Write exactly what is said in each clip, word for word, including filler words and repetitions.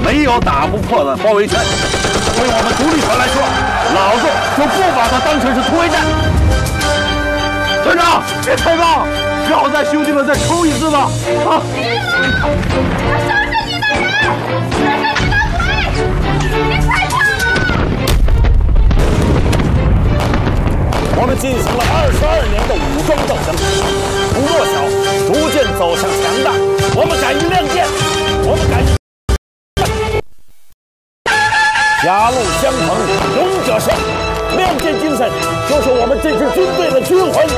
没有打不破的包围圈。对我们独立团来说，老子就不把它当成是突围战。团长，别开棒，要在兄弟们再抽一次吧！啊！ 我收拾你的人，撕下你的腿！你快跑！ 我们进行了二十二年的武装斗争，从弱小逐渐走向强大。我们敢于亮剑，我们敢于狭路相逢勇者胜，亮剑精神就是我们这支军队的军魂。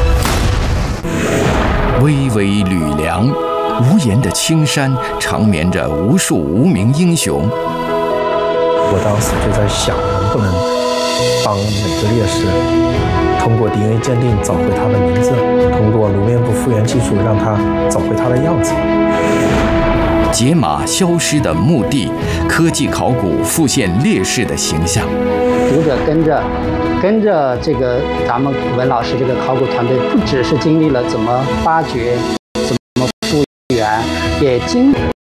巍巍吕梁，无言的青山长眠着无数无名英雄。 我当时就在想，能不能帮每个烈士通过 D N A 鉴定找回他的名字，通过颅面部复原技术让他找回他的样子。 解码消失的墓地，科技考古复现烈士的形象。 读者跟着跟着这个咱们文老师这个考古团队，不只是经历了怎么发掘、怎么复原，也经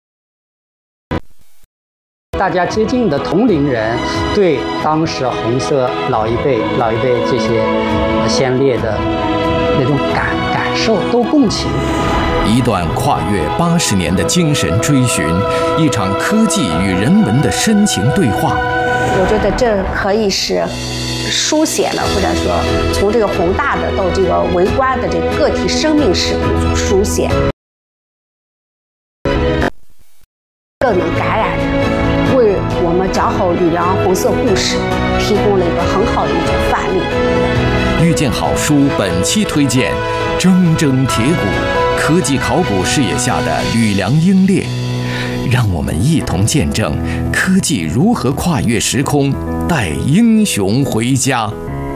大家接近的同龄人对当时红色老一辈、老一辈这些先烈的那种感感受都共情。 一段跨越八十年的精神追寻，一场科技与人文的深情对话。 我觉得这可以是书写了，或者说从这个宏大的到这个微观的这个个体生命史的一种书写，更能感染人，为我们讲好吕梁红色故事提供了一个很好的一种范例。 遇见好书本期推荐《铮铮铁骨》，科技考古视野下的吕梁英烈，让我们一同见证科技如何跨越时空，带英雄回家。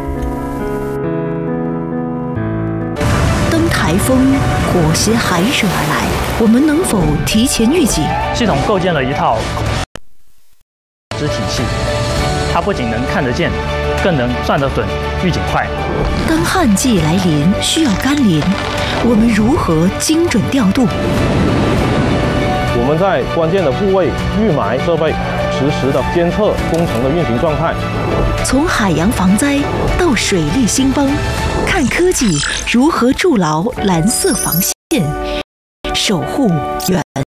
当台风、火邪寒射而来，我们能否提前预警？ 系统构建了一套知体系，它不仅能看得见，更能算得准、预警快。 当旱季来临，需要甘霖，我们如何精准调度？ 我们在关键的部位预埋设备，实时的监测工程的运行状态。 从海洋防灾到水利兴邦，看科技如何筑牢蓝色防线，守护远